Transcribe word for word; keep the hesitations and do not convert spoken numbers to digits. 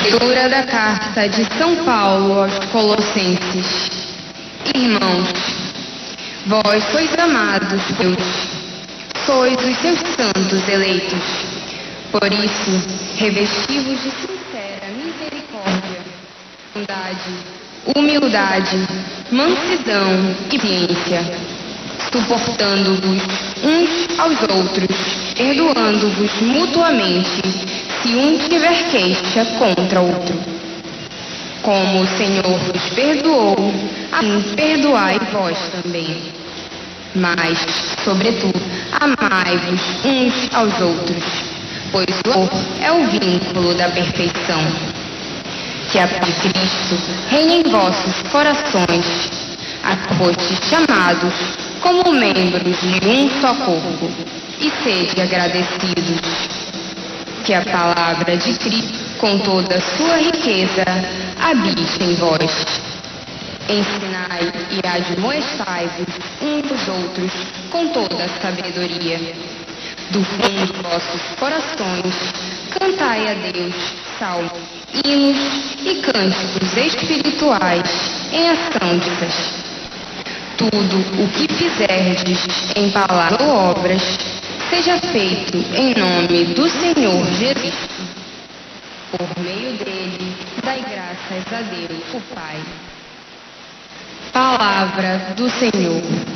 Leitura da Carta de São Paulo aos Colossenses. Irmãos, vós sois amados por Deus, sois os seus santos eleitos. Por isso, revesti-vos de sincera misericórdia, bondade, humildade, mansidão e ciência, suportando-vos uns aos outros, perdoando-vos mutuamente, se um tiver queixa contra outro. Como o Senhor vos perdoou, assim perdoai vós também. Mas, sobretudo, amai-vos uns aos outros, pois o amor é o vínculo da perfeição. Que a paz de Cristo reine em vossos corações, a que fostes chamados como membros de um só corpo, e sede agradecidos. Que a palavra de Cristo, com toda a sua riqueza, habite em vós. Ensinai e admoestai-vos uns aos outros com toda a sabedoria. Do fundo de vossos corações, cantai a Deus salmos, hinos e cânticos espirituais em ação de graças. Tudo o que fizerdes em palavras ou obras, seja feito em nome do Senhor Jesus. Por meio dele, dai graças a Deus, o Pai. Palavra do Senhor.